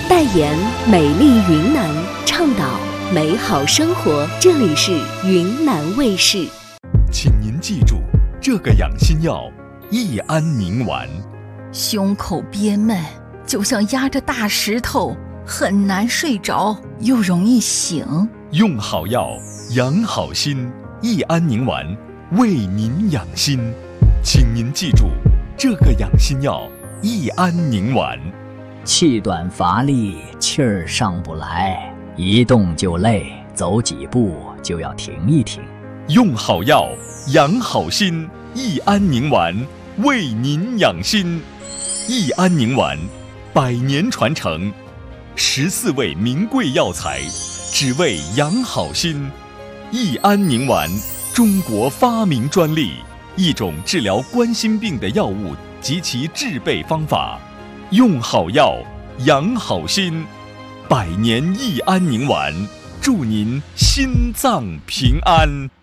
代言美丽云南，倡导美好生活。这里是云南卫视。 请您记住，这个养心药益安宁丸。 胸口憋闷，就像压着大石头，很难睡着，又容易醒。 用好药，养好心，益安宁丸为您养心。请您记住，这个养心药益安宁丸。 气短乏力，气儿上不来，一动就累，走几步就要停一停。 用好药，养好心，益安宁丸为您养心。益安宁丸100年传承，14味名贵药材，只为养好心。益安宁丸，中国发明专利，一种治疗冠心病的药物及其制备方法。用好药，养好心，100年益安宁丸，祝您心脏平安。